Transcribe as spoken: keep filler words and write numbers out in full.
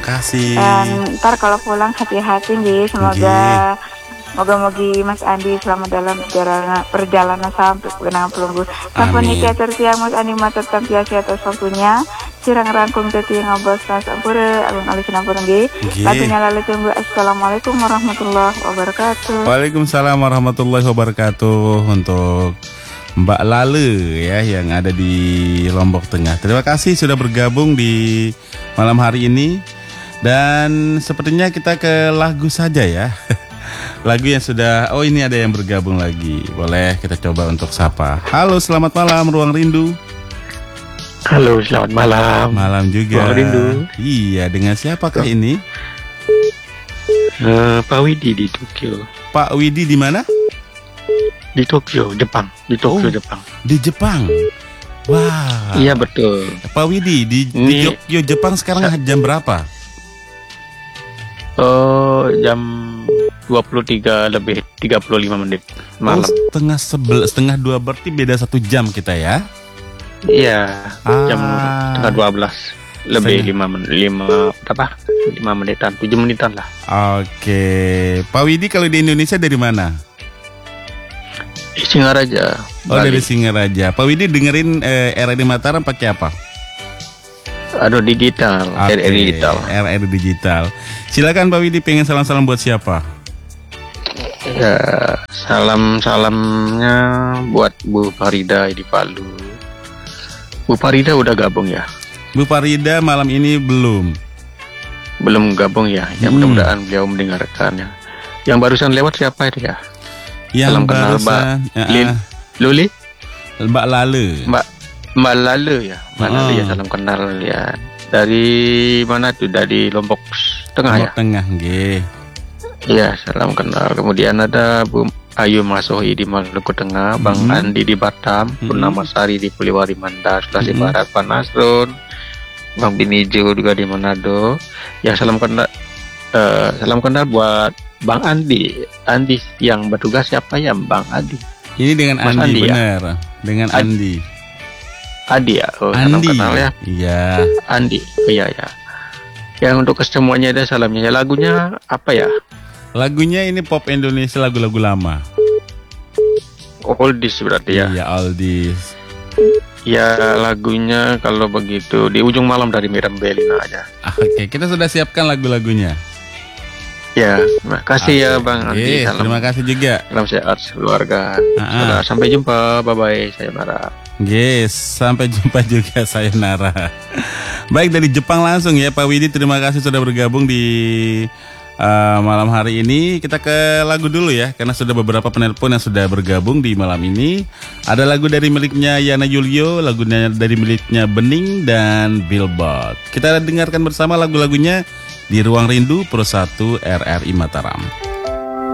Kasih. Dan ntar kalau pulang hati-hati nih. Semoga moga-mogi Mas Andi selamat dalam perjalanan, perjalanan sampai pengenang pelunggu. Sampun nikah tertiang Mas Andi mata tampiasi atas waktunya. Sirang rangkum teti ngabos nas ampura agung alis nampur nggih. Lagunya lalu tunggu. Assalamualaikum warahmatullahi wabarakatuh. Waalaikumsalam warahmatullahi wabarakatuh untuk Mbak Lale ya yang ada di Lombok Tengah. Terima kasih sudah bergabung di malam hari ini. Dan sepertinya kita ke lagu saja ya. Lagu yang sudah, oh ini ada yang bergabung lagi. Boleh kita coba untuk sapa. Halo, selamat malam Ruang Rindu. Halo, selamat malam. Malam juga. Ruang Rindu. Iya, dengan siapakah ini? Uh, Pak Widi di Tokyo. Pak Widi di mana? Di Tokyo, Jepang. Di Tokyo, oh, Jepang. Di Jepang. Wah. Iya betul. Pak Widi di, di Tokyo, Jepang sekarang jam berapa? Oh, jam dua puluh tiga lebih tiga puluh lima menit malam. Oh, setengah sebel, setengah dua berarti beda satu jam kita ya? Iya, ah, jam setengah dua belas lebih lima menit, lima apa? Lima menitan, tujuh menitan lah. Oke, Pak Widi kalau di Indonesia dari mana? Singaraja. Oh Bali. Dari Singaraja. Pak Widi dengerin eh, R R I Mataram pakai apa? Aduh digital, okay. R R I digital. R R I digital. Silakan Pak Widi, pengen salam-salam buat siapa? Ya, salam-salamnya buat Bu Farida di Palu. Bu Farida udah gabung ya? Bu Farida malam ini belum. Belum gabung ya. Ya hmm. mudah-mudahan beliau mendengarkannya. Yang barusan lewat siapa itu ya? Yang salam kenal Mbak uh, Lin, Luli, Mbak Lale. Mbak Mbak Lale ya, Mbak oh. Lale ya, salam kenal ya. Dari mana tuh? Dari Lombok Tengah Lombok ya? Tengah, nggih. Iya, salam kenal. Kemudian ada Bu Ayu Masohi di Maluku Tengah, Bang mm-hmm. Andi di Batam, mm-hmm. Purnama Sari di Poliwari Mandar, Sulawesi mm-hmm. Barat, Pak Nasrun, Bang Binijo juga di Manado. Ya, salam kenal. Uh, salam kenal buat Bang Andi. Andi yang bertugas siapa ya, Bang Andi? Ini dengan Mas Andi, Andi benar. Ya? Dengan Andi. Andi. Adi ya, oh, Andi. salam kenal ya. Iya. Andi, oh, iya ya. Yang untuk kesemuanya ada salamnya. Lagunya apa ya? Lagunya ini pop Indonesia, lagu-lagu lama. Oldies berarti ya? Iya, oldies. Ya lagunya kalau begitu di ujung malam dari Miriam Bellina aja. Oke, kita sudah siapkan lagu-lagunya. Ya, terima kasih okay. ya Bang Andi. Yes, terima kasih juga. Salam sehat keluarga. Uh-huh. Sampai jumpa, bye-bye, sayonara. Yes, sampai jumpa juga, sayonara. Baik, dari Jepang langsung ya Pak Widi, terima kasih sudah bergabung di uh, malam hari ini. Kita ke lagu dulu ya, karena sudah beberapa penelpon yang sudah bergabung di malam ini. Ada lagu dari miliknya Yana Julio, lagunya dari miliknya Bening dan Billboard. Kita dengarkan bersama lagu-lagunya di Ruang Rindu Pro satu R R I Mataram.